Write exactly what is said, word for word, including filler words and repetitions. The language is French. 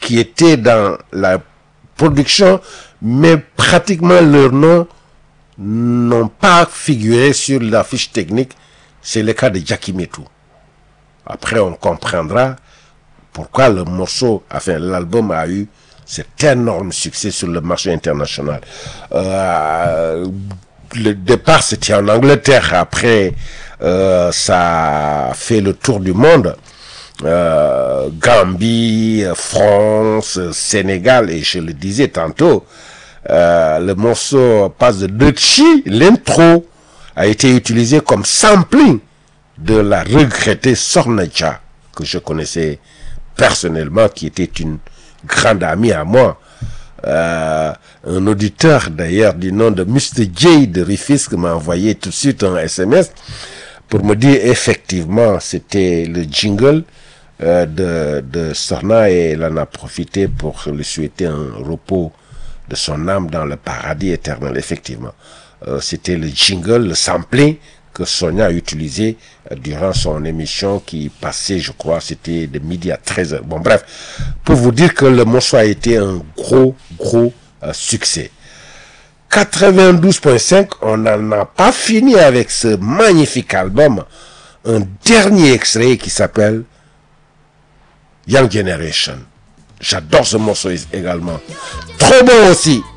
qui étaient dans la production, mais pratiquement leurs noms n'ont pas figuré sur la fiche technique. C'est le cas de Jackie Metu. Après, on comprendra pourquoi le morceau, enfin l'album a eu cet énorme succès sur le marché international. Euh, le départ, c'était en Angleterre. Après, euh, ça a fait le tour du monde. Euh, Gambie, France, Sénégal, et je le disais tantôt, euh, le morceau passe de Dutchy, l'intro a été utilisé comme sampling de la regrettée Sokhna Dia, que je connaissais personnellement, qui était une grande amie à moi. Euh, un auditeur d'ailleurs du nom de mister J de Rifisque m'a envoyé tout de suite un S M S pour me dire effectivement c'était le jingle euh, de, de Sokhna, et elle en a profité pour lui souhaiter un repos de son âme dans le paradis éternel. Effectivement, euh, c'était le jingle, le sampling que Sonia a utilisé euh, durant son émission qui passait, je crois, c'était de midi à treize heures. Bon, bref, pour vous dire que le morceau a été un gros, gros euh, succès. quatre-vingt-douze virgule cinq, on n'en a pas fini avec ce magnifique album. Un dernier extrait qui s'appelle Young Generation. J'adore ce morceau également. Trop bon aussi.